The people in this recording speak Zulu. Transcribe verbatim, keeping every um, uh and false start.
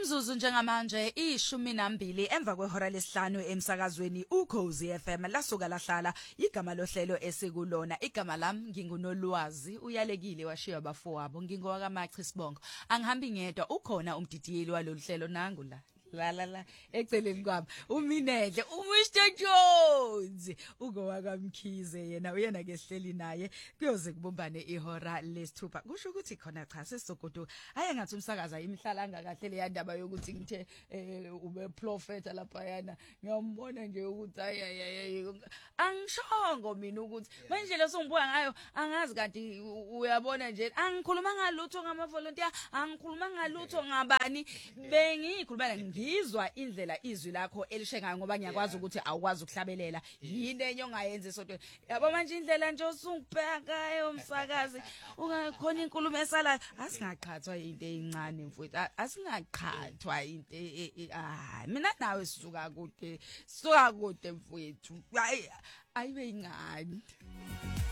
Imzuzu njengamanje ishumi nambili emva kwehora lesihlanu emsakazweni uKhosi F M lasuka lahlala igama lohlelo esikulona igama lami ngingunolwazi uyalekile washiya bafowabo ngingowaka Machi Sibongo angihambi ngedwa ukhona umdidiyeli walolu hlelo nangu la la la la eceleni kwami uminedle uMr Jones ungowaka Mkhize yena uyena ke sihleli naye kuyoze kubumbane ihora lesithupha kusho ukuthi khona cha sesizogodo haye ngathi umsakaza imihlala ngakahle le yandaba yokuthi ngithe ube prophet lapha yana ngiyambona nje ukuthi hayi angishongo mina ukuthi manje leso ngibuka ngayo angazi kanti uyabona nje angikhuluma ngalutho ngama volunteer angikhuluma ngalutho ngabani bengikhuluma ngizwa indlela izwi lakho elishengayo ngoba ngiyakwazi ukuthi awukwazi ukuhlabelela yini enye ongayenza esodweni yabo manje indlela nje osungibhekayo umsakazi ungakhona inkulumo esalayo asingaqhathwa into ezincane mfowethu asingaqhathwa into ah mina nawe sisuka kude sisuka kude mfowethu ayibe ingani.